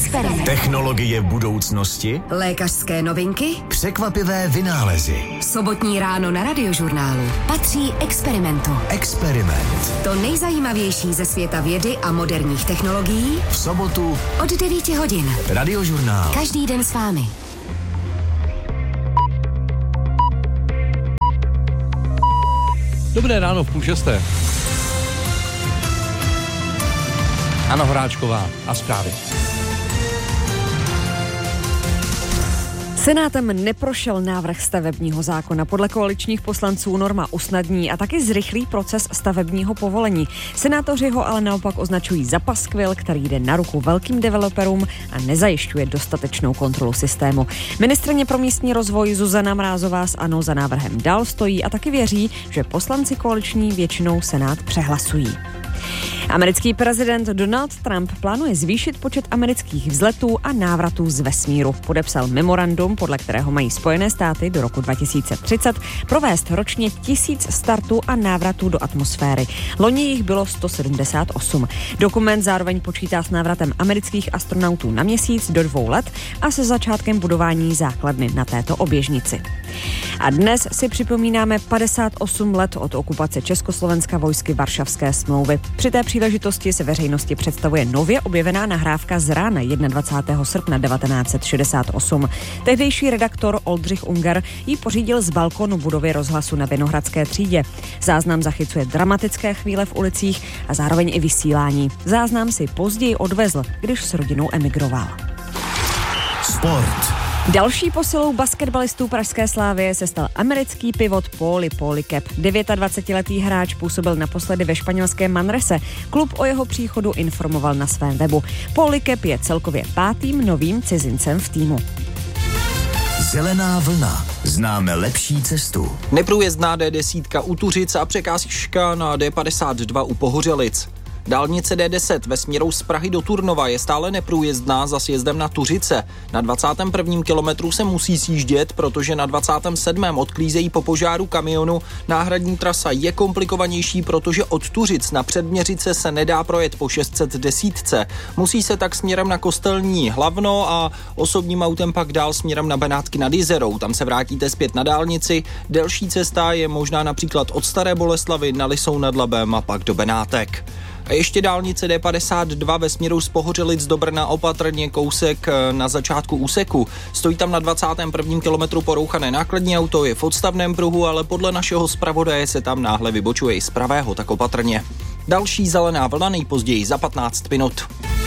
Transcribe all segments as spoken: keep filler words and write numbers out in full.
Experiment. Technologie budoucnosti, Lékařské novinky, překvapivé vynálezy. Sobotní ráno na Radiožurnálu patří Experimentu. Experiment. To nejzajímavější ze světa vědy a moderních technologií V sobotu od devíti hodin. Radiožurnál. Každý den s vámi. Dobré ráno v půl šesté. Anna Horáčková a zprávy. Senátem neprošel návrh stavebního zákona. Podle koaličních poslanců norma usnadní a taky zrychlí proces stavebního povolení. Senátoři ho ale naopak označují za paskvil, který jde na ruku velkým developerům a nezajišťuje dostatečnou kontrolu systému. Ministryně pro místní rozvoj Zuzana Mrázová z ANO za návrhem dál stojí a taky věří, že poslanci koaliční většinou Senát přehlasují. Americký prezident Donald Trump plánuje zvýšit počet amerických vzletů a návratů z vesmíru. Podepsal memorandum, podle kterého mají Spojené státy do roku dva tisíce třicet provést ročně tisíc startů a návratů do atmosféry. Loni jich bylo sto sedmdesát osm. Dokument zároveň počítá s návratem amerických astronautů na měsíc do dvou let a se začátkem budování základny na této oběžnici. A dnes si připomínáme padesát osm let od okupace Československa vojsky Varšavské smlouvy. Při té příležitosti se veřejnosti představuje nově objevená nahrávka z rána dvacátého prvního srpna devatenáct set šedesát osm. Tehdejší redaktor Oldřich Unger ji pořídil z balkonu budovy rozhlasu na Vinohradské třídě. Záznam zachycuje dramatické chvíle v ulicích a zároveň i vysílání. Záznam si později odvezl, když s rodinou emigroval. Sport. Další posilou basketbalistů pražské Slavie se stal americký pivot Paulie Paulie-Cap. dvacetidevítiletý hráč působil naposledy ve španělském Manrese. Klub o jeho příchodu informoval na svém webu. Paulie-Cap je celkově pátým novým cizincem v týmu. Zelená vlna. Známe lepší cestu. Neprůjezdná D deset u Tuřic a překážka na D padesát dva u Pohořelic. Dálnice D deset ve směru z Prahy do Turnova je stále neprůjezdná za sjezdem na Tuřice. Na dvacátém prvním kilometru se musí sjíždět, protože na dvacátém sedmém odklízejí po požáru kamionu. Náhradní trasa je komplikovanější, protože od Tuřic na Předměřice se nedá projet po šest set deset. Musí se tak směrem na Kostelní Hlavno a osobním autem pak dál směrem na Benátky nad Jizerou. Tam se vrátíte zpět na dálnici. Delší cesta je možná například od Staré Boleslavy na Lisou nad Labem a pak do Benátek. A ještě dálnice D padesát dva ve směru z Pohořelic do Brna opatrně kousek na začátku úseku. Stojí tam na dvacátém prvním kilometru porouchané nákladní auto, je v odstavném pruhu, ale podle našeho zpravodaje se tam náhle vybočuje i z pravého, tak opatrně. Další zelená vlna nejpozději za patnáct minut.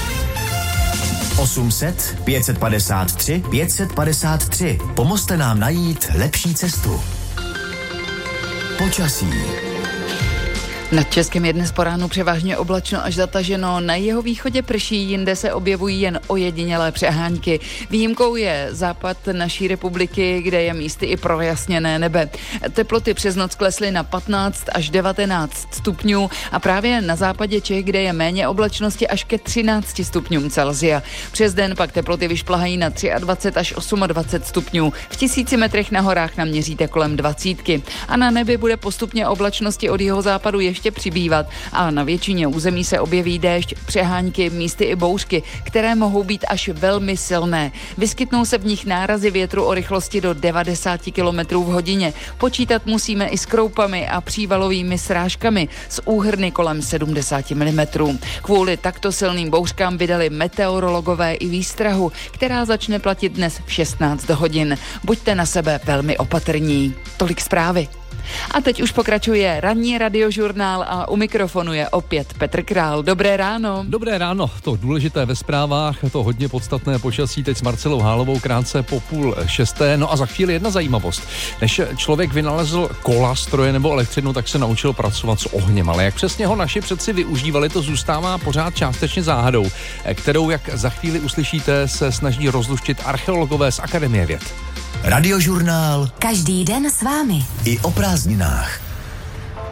osm set, pět set padesát tři, pět set padesát tři. Pomozte nám najít lepší cestu. Počasí. Nad Českem je dnes po ránu převážně oblačno až zataženo, na jeho východě prší, jinde se objevují jen ojedinělé přehánky. Výjimkou je západ naší republiky, kde je místy i projasněné nebe. Teploty přes noc klesly na patnáct až devatenáct stupňů a právě na západě Čech, kde je méně oblačnosti, až ke třinácti stupňům Celsia. Přes den pak teploty vyšplhají na dvacet tři až dvacet osm stupňů. V tisíci metrech na horách naměříte kolem dvacítky. A na nebi bude postupně oblačnosti od jihozápadu ještě přibývat a na většině území se objeví déšť, přehánky, místy i bouřky, které mohou být až velmi silné. Vyskytnou se v nich nárazy větru o rychlosti do devadesát kilometrů v hodině. Počítat musíme i s kroupami a přívalovými srážkami s úhrny kolem sedmdesát milimetrů. Kvůli takto silným bouřkám vydali meteorologové i výstrahu, která začne platit dnes v šestnáct hodin. Buďte na sebe velmi opatrní. Tolik zprávy. A teď už pokračuje ranní Radiožurnál a u mikrofonu je opět Petr Král. Dobré ráno. Dobré ráno, to důležité ve zprávách, to hodně podstatné počasí teď s Marcelou Hálovou krátce po půl šesté. No a za chvíli jedna zajímavost. Než člověk vynalezl kola, stroje nebo elektřinu, tak se naučil pracovat s ohněm. Ale jak přesně ho naši předci využívali, to zůstává pořád částečně záhadou, kterou, jak za chvíli uslyšíte, se snaží rozluštit archeologové z Akademie věd. Radiožurnál. Každý den s vámi. I o prázdninách.